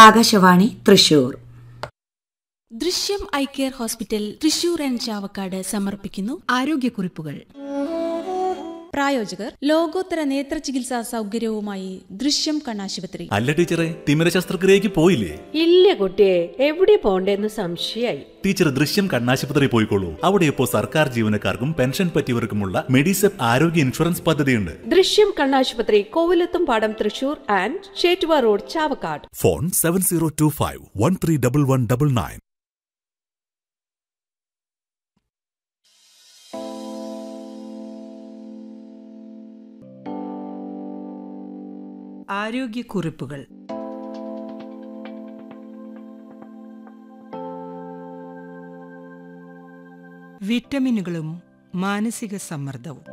ആകാശവാണി തൃശൂർ. ദൃശ്യം eye care hospital Thrissur and Chavakkad സമർപ്പിക്കുന്നു ആരോഗ്യക്കുറിപ്പുകൾ. പ്രായോജകർ ലോകോത്തര നേത്ര ചികിത്സാ സൗകര്യവുമായി ദൃശ്യം കണ്ണാശുപത്രി. അല്ല ടീച്ചറെ, തിമിര ശസ്ത്രക്രിയക്ക് പോയില്ലേ? ഇല്ല കുട്ടിയെ, എവിടെ പോണ്ടേന്ന് സംശയായി. ടീച്ചർ ദൃശ്യം കണ്ണാശുപത്രി പോയിക്കോളൂ. അവിടെ ഇപ്പോൾ സർക്കാർ ജീവനക്കാർക്കും പെൻഷൻ പറ്റിയവർക്കുമുള്ള മെഡിസെപ് ആരോഗ്യ ഇൻഷുറൻസ് പദ്ധതിയുണ്ട്. ദൃശ്യം കണ്ണാശുപത്രി, കോവിലത്തും പാടം, Thrissur and Chettuva road, Chavakkad. Phone 7025131199. ആരോഗ്യക്കുറിപ്പുകൾ. വിറ്റമിനുകളും മാനസിക സമ്മർദ്ദവും.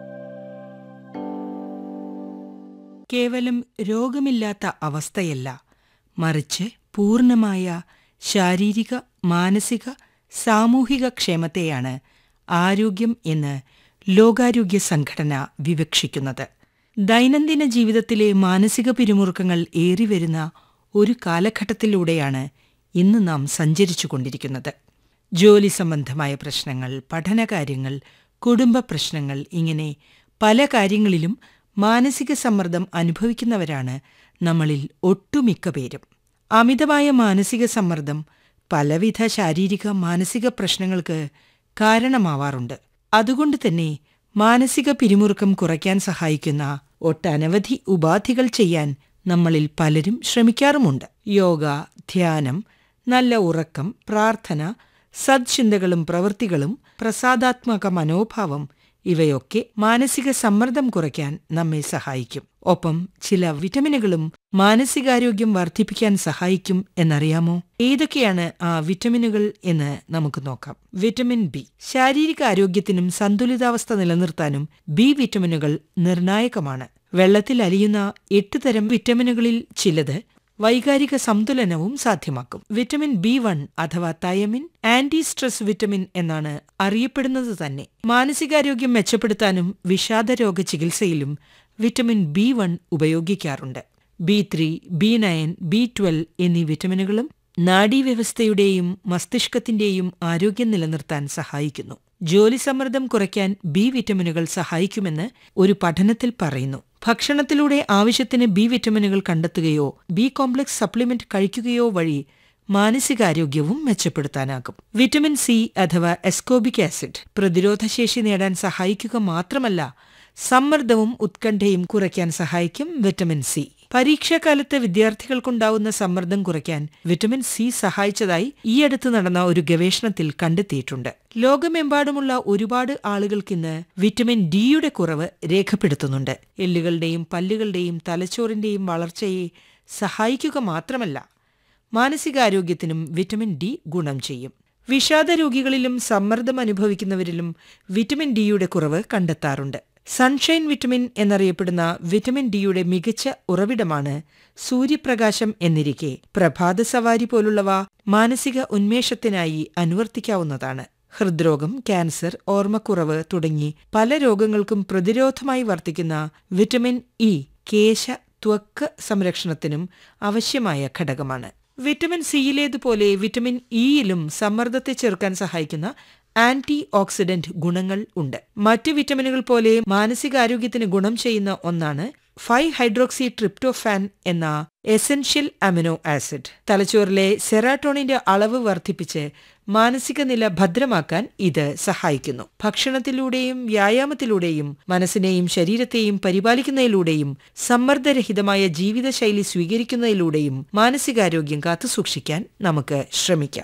കേവലം രോഗമില്ലാത്ത അവസ്ഥയല്ല, മറിച്ച് പൂർണ്ണമായ ശാരീരിക, മാനസിക, സാമൂഹിക ക്ഷേമത്തെയാണ് ആരോഗ്യം എന്ന് ലോകാരോഗ്യ സംഘടന വിവക്ഷിക്കുന്നത്. ദൈനംദിന ജീവിതത്തിലെ മാനസിക പിരിമുറുക്കങ്ങൾ ഏറിവരുന്ന ഒരു കാലഘട്ടത്തിലൂടെയാണ് ഇന്ന് നാം സഞ്ചരിച്ചുകൊണ്ടിരിക്കുന്നത്. ജോലി സംബന്ധമായ പ്രശ്നങ്ങൾ, പഠനകാര്യങ്ങൾ, കുടുംബ പ്രശ്നങ്ങൾ, ഇങ്ങനെ പല കാര്യങ്ങളിലും മാനസിക സമ്മർദ്ദം അനുഭവിക്കുന്നവരാണ് നമ്മളിൽ ഒട്ടുമിക്ക പേരും. അമിതമായ മാനസിക സമ്മർദ്ദം പലവിധ ശാരീരിക, മാനസിക പ്രശ്നങ്ങൾക്ക് കാരണമാവാറുണ്ട്. അതുകൊണ്ട് തന്നെ മാനസിക പിരിമുറുക്കം കുറയ്ക്കാൻ സഹായിക്കുന്ന ഒട്ടനവധി ഉപാധികൾ ചെയ്യാൻ നമ്മളിൽ പലരും ശ്രമിക്കാറുമുണ്ട്. യോഗ, ധ്യാനം, നല്ല ഉറക്കം, പ്രാർത്ഥന, സദ്ചിന്തകളും പ്രവൃത്തികളും, പ്രസാദാത്മക മനോഭാവം, ഇവയൊക്കെ മാനസിക സമ്മർദ്ദം കുറയ്ക്കാൻ നമ്മെ സഹായിക്കും. ഒപ്പം ചില വിറ്റമിനുകളും മാനസികാരോഗ്യം വർദ്ധിപ്പിക്കാൻ സഹായിക്കും എന്നറിയാമോ? ഏതൊക്കെയാണ് ആ വിറ്റമിനുകൾ എന്ന് നമുക്ക് നോക്കാം. Vitamin B. ശാരീരിക ആരോഗ്യത്തിനും സന്തുലിതാവസ്ഥ നിലനിർത്താനും ബി വിറ്റമിനുകൾ നിർണായകമാണ്. വെള്ളത്തിൽ അലിയുന്ന 8 തരം വിറ്റമിനുകളിൽ ചിലത് വൈകാരിക സന്തുലനവും സാധ്യമാക്കും. വിറ്റമിൻ B1 അഥവാ തയമിൻ ആന്റി സ്ട്രെസ് വിറ്റമിൻ എന്നാണ് അറിയപ്പെടുന്നത് തന്നെ. മാനസികാരോഗ്യം മെച്ചപ്പെടുത്താനും വിഷാദരോഗ ചികിത്സയിലും വിറ്റമിൻ B1 ഉപയോഗിക്കാറുണ്ട്. B3, B9, B12 എന്നീ വിറ്റമിനുകളും നാഡീവ്യവസ്ഥയുടെയും മസ്തിഷ്കത്തിന്റെയും ആരോഗ്യം നിലനിർത്താൻ സഹായിക്കുന്നു. ജോലി സമ്മർദ്ദം കുറയ്ക്കാൻ ബി വിറ്റമിനുകൾ സഹായിക്കുമെന്ന് ഒരു പഠനത്തിൽ പറയുന്നു. ഭക്ഷണത്തിലൂടെ ആവശ്യത്തിന് ബി വിറ്റമിനുകൾ കണ്ടെത്തുകയോ ബി കോംപ്ലക്സ് സപ്ലിമെന്റ് കഴിക്കുകയോ വഴി മാനസികാരോഗ്യവും മെച്ചപ്പെടുത്താനാകും. വിറ്റമിൻ സി അഥവാ എസ്കോബിക് ആസിഡ് പ്രതിരോധശേഷി നേടാൻ സഹായിക്കുക മാത്രമല്ല, സമ്മർദ്ദവും ഉത്കണ്ഠയും കുറയ്ക്കാൻ സഹായിക്കും വിറ്റമിൻ സി. പരീക്ഷാകാലത്ത് വിദ്യാർത്ഥികൾക്കുണ്ടാവുന്ന സമ്മർദ്ദം കുറയ്ക്കാൻ വിറ്റമിൻ സി സഹായിച്ചതായി ഈയടുത്ത് നടന്ന ഒരു ഗവേഷണത്തിൽ കണ്ടെത്തിയിട്ടുണ്ട്. ലോകമെമ്പാടുമുള്ള ഒരുപാട് ആളുകൾക്കിന്ന് വിറ്റമിൻ ഡിയുടെ കുറവ് രേഖപ്പെടുത്തുന്നുണ്ട്. എല്ലുകളുടെയും പല്ലുകളുടെയും തലച്ചോറിന്റെയും വളർച്ചയെ സഹായിക്കുക മാത്രമല്ല, മാനസികാരോഗ്യത്തിനും വിറ്റമിൻ ഡി ഗുണം ചെയ്യും. വിഷാദ രോഗികളിലും സമ്മർദ്ദം അനുഭവിക്കുന്നവരിലും വിറ്റമിൻ ഡിയുടെ കുറവ് കണ്ടെത്താറുണ്ട്. സൺഷൈൻ വിറ്റമിൻ എന്നറിയപ്പെടുന്ന വിറ്റമിൻ ഡിയുടെ മികച്ച ഉറവിടമാണ് സൂര്യപ്രകാശം എന്നിരിക്കെ പ്രഭാത സവാരി പോലുള്ളവ മാനസിക ഉന്മേഷത്തിനായി അനുവർത്തിക്കാവുന്നതാണ്. ഹൃദ്രോഗം, ക്യാൻസർ, ഓർമ്മക്കുറവ് തുടങ്ങി പല രോഗങ്ങൾക്കും പ്രതിരോധമായി വർത്തിക്കുന്ന വിറ്റമിൻ ഇ കേശ, ത്വക്ക് സംരക്ഷണത്തിനും ആവശ്യമായ ഘടകമാണ്. വിറ്റമിൻ സിയിലേതുപോലെ വിറ്റമിൻ ഇയിലും സമ്മർദ്ദത്തെ ചെറുക്കാൻ സഹായിക്കുന്ന ആന്റി ഓക്സിഡന്റ് ഗുണങ്ങൾ ഉണ്ട്. മറ്റ് വിറ്റമിനുകൾ പോലെ മാനസികാരോഗ്യത്തിന് ഗുണം ചെയ്യുന്ന ഒന്നാണ് 5-ഹൈഡ്രോക്സി ട്രിപ്റ്റോഫാൻ എന്ന എസൻഷ്യൽ അമിനോ ആസിഡ്. തലച്ചോറിലെ സെറാട്ടോണിന്റെ അളവ് വർദ്ധിപ്പിച്ച് മാനസിക നില ഭദ്രമാക്കാൻ ഇത് സഹായിക്കുന്നു. ഭക്ഷണത്തിലൂടെയും വ്യായാമത്തിലൂടെയും മനസ്സിനെയും ശരീരത്തെയും പരിപാലിക്കുന്നതിലൂടെയും സമ്മർദ്ദരഹിതമായ ജീവിതശൈലി സ്വീകരിക്കുന്നതിലൂടെയും മാനസികാരോഗ്യം കാത്തുസൂക്ഷിക്കാൻ നമുക്ക് ശ്രമിക്കാം.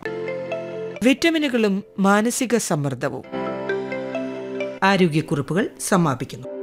വിറ്റമിനുകളും മാനസിക സമ്മർദ്ദവും. ആരോഗ്യക്കുറിപ്പുകൾ സമാപിക്കുന്നു.